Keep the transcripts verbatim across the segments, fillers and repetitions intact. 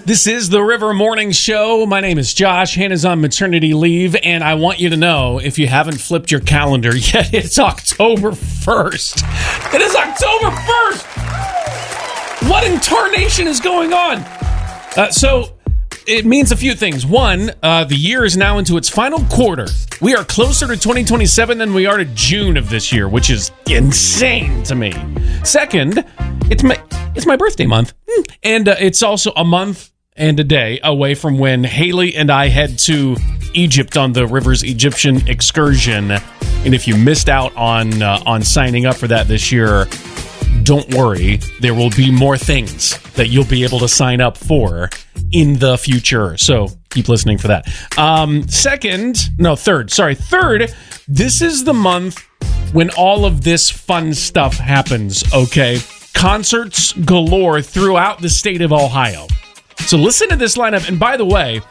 This is the River Morning Show. My name is Josh. Hannah's on maternity leave, and I want you to know, if you haven't flipped your calendar yet, it's October first. It is October first! What in tarnation is going on? Uh, so, it means a few things. One, uh, the year is now into its final quarter. We are closer to twenty twenty-seven than we are to June of this year, which is insane to me. Second, it's my it's my birthday month, and uh, it's also a month and a day away from when Haley and I head to Egypt on the Rivers Egyptian excursion. And if you missed out on uh, on signing up for that this year, don't worry. There will be more things that you'll be able to sign up for in the future. So keep listening for that. Um, second, no, third, sorry, third, this is the month when all of this fun stuff happens, okay? Concerts galore throughout the state of Ohio. So listen to this lineup. And by the way,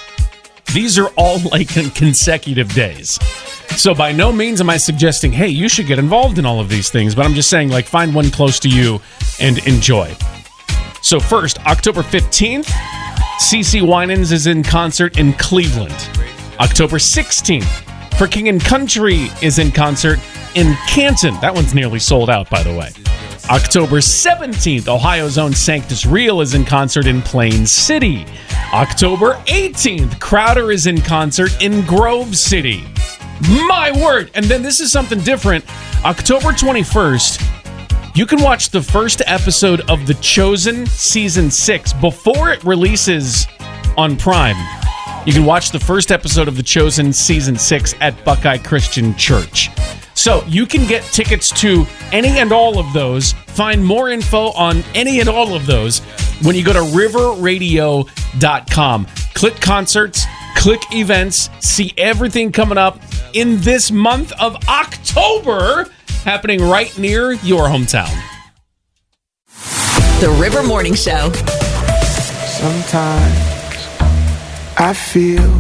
these are all like consecutive days. So by no means am I suggesting, hey, you should get involved in all of these things. But I'm just saying, like, find one close to you and enjoy. So first, October fifteenth, CeCe Winans is in concert in Cleveland. October sixteenth, For King and Country is in concert in Canton. That one's nearly sold out, by the way. October seventeenth, Ohio's own Sanctus Real is in concert in Plain City. October eighteenth, Crowder is in concert in Grove City. My word! And then this is something different. October twenty-first, you can watch the first episode of The Chosen Season six before it releases on Prime. You can watch the first episode of The Chosen Season six at Buckeye Christian Church. So you can get tickets to any and all of those. Find more info on any and all of those when you go to river radio dot com. Click concerts, click events, see everything coming up in this month of October happening right near your hometown. The River Morning Show. Sometimes I feel